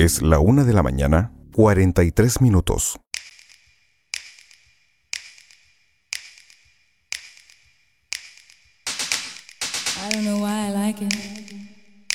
Es la 1 de la mañana, 43 minutos. I don't know why I like it.